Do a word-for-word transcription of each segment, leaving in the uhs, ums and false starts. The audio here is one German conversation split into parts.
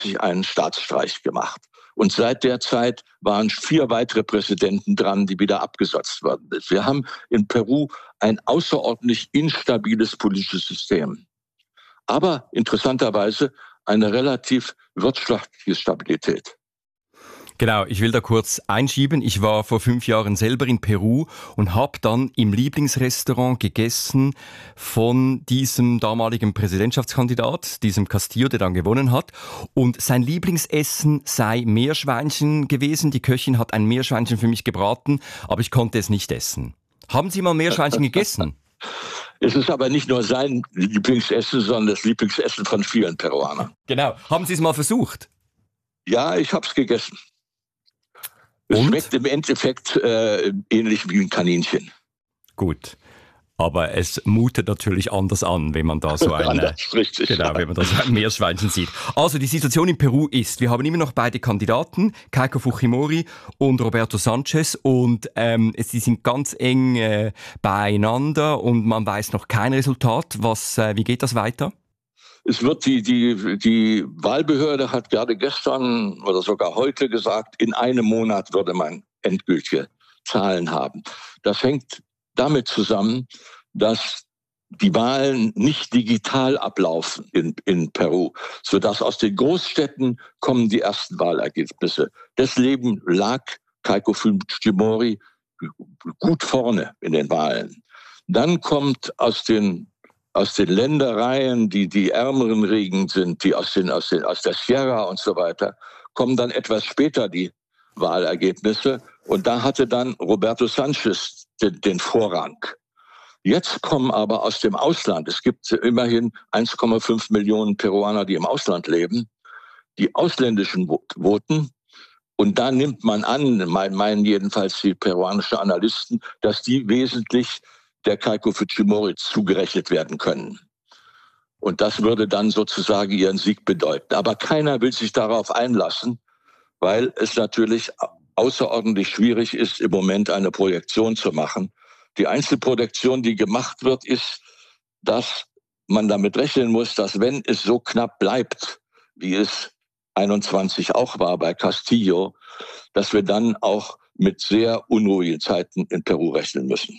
sich einen Staatsstreich gemacht. Und seit der Zeit waren vier weitere Präsidenten dran, die wieder abgesetzt worden sind. Wir haben in Peru ein außerordentlich instabiles politisches System. Aber interessanterweise eine relativ wirtschaftliche Stabilität. Genau, ich will da kurz einschieben. Ich war vor fünf Jahren selber in Peru und habe dann im Lieblingsrestaurant gegessen von diesem damaligen Präsidentschaftskandidat, diesem Castillo, der dann gewonnen hat. Und sein Lieblingsessen sei Meerschweinchen gewesen. Die Köchin hat ein Meerschweinchen für mich gebraten, aber ich konnte es nicht essen. Haben Sie mal Meerschweinchen gegessen? Es ist aber nicht nur sein Lieblingsessen, sondern das Lieblingsessen von vielen Peruanern. Genau. Haben Sie es mal versucht? Ja, ich habe es gegessen. Es Und? Schmeckt im Endeffekt äh, ähnlich wie ein Kaninchen. Gut. Aber es mutet natürlich anders an, wenn man da so ein, richtig, genau, ja. wenn man da so ein Meerschweinchen sieht. Also die Situation in Peru ist, wir haben immer noch beide Kandidaten, Keiko Fujimori und Roberto Sanchez, und ähm, sie sind ganz eng äh, beieinander und man weiß noch kein Resultat. Was, äh, wie geht das weiter? Es wird die, die, die Wahlbehörde hat gerade gestern oder sogar heute gesagt, in einem Monat würde man endgültige Zahlen haben. Das hängt damit zusammen, dass die Wahlen nicht digital ablaufen in, in Peru, sodass aus den Großstädten kommen die ersten Wahlergebnisse. Deswegen lag Keiko Fujimori gut vorne in den Wahlen. Dann kommt aus den aus den Ländereien, die die ärmeren Gegenden sind, die aus, den, aus, den, aus der Sierra und so weiter, kommen dann etwas später die Wahlergebnisse. Und da hatte dann Roberto Sanchez den, den Vorrang. Jetzt kommen aber aus dem Ausland, es gibt immerhin eins Komma fünf Millionen Peruaner, die im Ausland leben, die ausländischen Voten. Und da nimmt man an, meinen jedenfalls die peruanischen Analysten, dass die wesentlich der Keiko Fujimori zugerechnet werden können. Und das würde dann sozusagen ihren Sieg bedeuten. Aber keiner will sich darauf einlassen, weil es natürlich außerordentlich schwierig ist, im Moment eine Projektion zu machen. Die einzige Projektion, die gemacht wird, ist, dass man damit rechnen muss, dass wenn es so knapp bleibt, wie es einundzwanzig auch war bei Castillo, dass wir dann auch mit sehr unruhigen Zeiten in Peru rechnen müssen.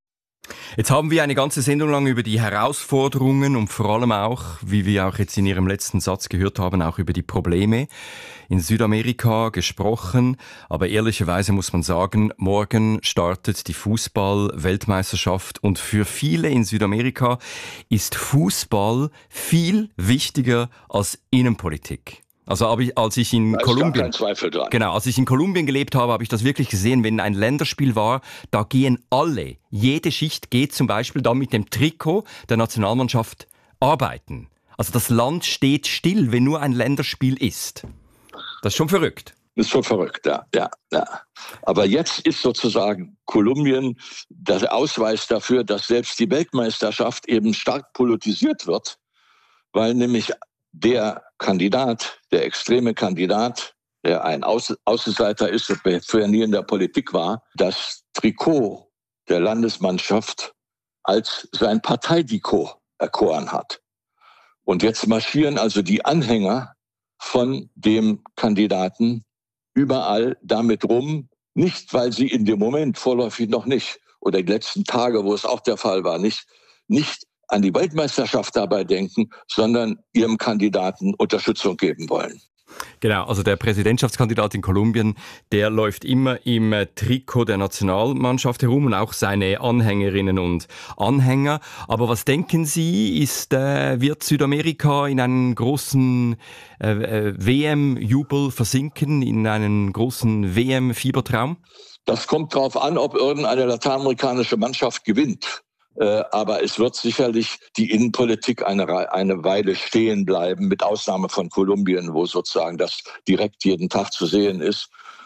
Jetzt haben wir eine ganze Sendung lang über die Herausforderungen und vor allem auch, wie wir auch jetzt in Ihrem letzten Satz gehört haben, auch über die Probleme in Südamerika gesprochen. Aber ehrlicherweise muss man sagen, morgen startet die Fußball-Weltmeisterschaft und für viele in Südamerika ist Fußball viel wichtiger als Innenpolitik. Also als ich in da Kolumbien, ist gar kein Zweifel dran. Genau, als ich in Kolumbien gelebt habe, habe ich das wirklich gesehen. Wenn ein Länderspiel war, da gehen alle, jede Schicht geht zum Beispiel dann mit dem Trikot der Nationalmannschaft arbeiten. Also das Land steht still, wenn nur ein Länderspiel ist. Das ist schon verrückt. Das ist schon verrückt, ja, ja, ja. Aber jetzt ist sozusagen Kolumbien der Ausweis dafür, dass selbst die Weltmeisterschaft eben stark politisiert wird, weil nämlich der Kandidat, der extreme Kandidat, der ein Außen- Außenseiter ist und früher nie in der Politik war, das Trikot der Landesmannschaft als sein Parteitrikot erkoren hat. Und jetzt marschieren also die Anhänger von dem Kandidaten überall damit rum, nicht weil sie in dem Moment vorläufig noch nicht oder die letzten Tage, wo es auch der Fall war, nicht, nicht an die Weltmeisterschaft dabei denken, sondern ihrem Kandidaten Unterstützung geben wollen. Genau, also der Präsidentschaftskandidat in Kolumbien, der läuft immer im Trikot der Nationalmannschaft herum und auch seine Anhängerinnen und Anhänger. Aber was denken Sie, ist, äh, wird Südamerika in einen großen äh, W M-Jubel versinken, in einen großen W M-Fiebertraum? Das kommt darauf an, ob irgendeine lateinamerikanische Mannschaft gewinnt. Äh, aber es wird sicherlich die Innenpolitik eine, eine Weile stehen bleiben, mit Ausnahme von Kolumbien, wo sozusagen das direkt jeden Tag zu sehen ist,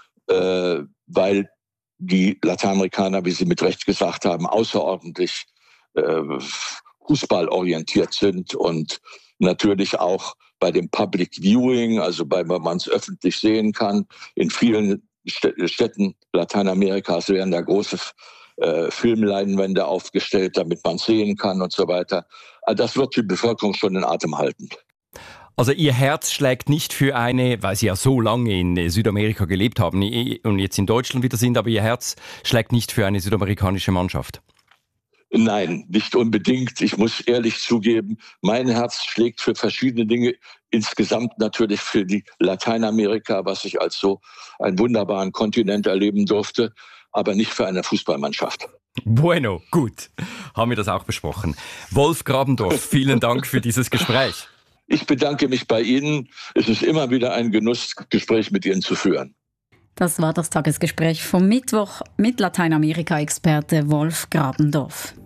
äh, weil die Lateinamerikaner, wie Sie mit Recht gesagt haben, außerordentlich äh, fußballorientiert sind und natürlich auch bei dem Public Viewing, also bei, wenn man es öffentlich sehen kann, in vielen Städten Lateinamerikas werden da große äh, Filmleinwände aufgestellt, damit man sehen kann und so weiter. Also das wird die Bevölkerung schon in Atem halten. Also Ihr Herz schlägt nicht für eine, weil Sie ja so lange in Südamerika gelebt haben und jetzt in Deutschland wieder sind, aber Ihr Herz schlägt nicht für eine südamerikanische Mannschaft. Nein, nicht unbedingt. Ich muss ehrlich zugeben, mein Herz schlägt für verschiedene Dinge. Insgesamt natürlich für die Lateinamerika, was ich als so einen wunderbaren Kontinent erleben durfte, aber nicht für eine Fußballmannschaft. Bueno, gut. Haben wir das auch besprochen. Wolf Grabendorf, vielen Dank für dieses Gespräch. Ich bedanke mich bei Ihnen. Es ist immer wieder ein Genuss, Gespräch mit Ihnen zu führen. Das war das Tagesgespräch vom Mittwoch mit Lateinamerika-Experte Wolf Grabendorf.